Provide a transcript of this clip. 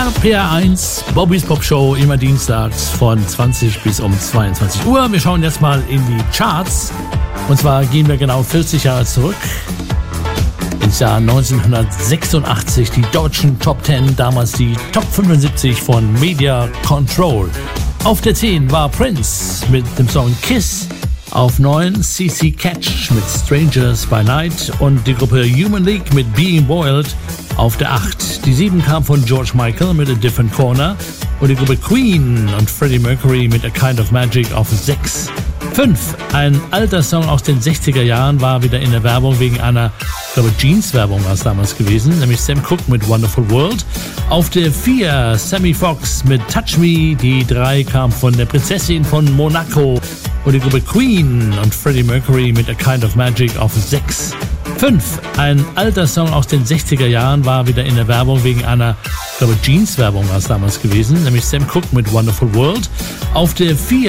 RPR1, Bobbys Pop Show, immer dienstags von 20 bis um 22 Uhr. Wir schauen jetzt mal in die Charts. Und zwar gehen wir genau 40 Jahre zurück. Ins Jahr 1986, die deutschen Top 10, damals die Top 75 von Media Control. Auf der 10 war Prince mit dem Song Kiss. Auf 9 CC Catch mit Strangers by Night und die Gruppe Human League mit Being Boiled auf der 8. Die 7 kam von George Michael mit A Different Corner und die Gruppe Queen und Freddie Mercury mit A Kind of Magic auf 6. 5. Ein alter Song aus den 60er Jahren war wieder in der Werbung wegen einer, ich glaube, Jeans-Werbung war es damals gewesen, nämlich Sam Cooke mit Wonderful World. Auf der 4 Sammy Fox mit Touch Me. Die 3 kam von der Prinzessin von Monaco und die Gruppe Queen und Freddie Mercury mit A Kind of Magic auf 6. 5. Ein alter Song aus den 60er Jahren war wieder in der Werbung wegen einer, ich glaube, Jeans-Werbung war es damals gewesen, nämlich Sam Cooke mit Wonderful World. Auf der 4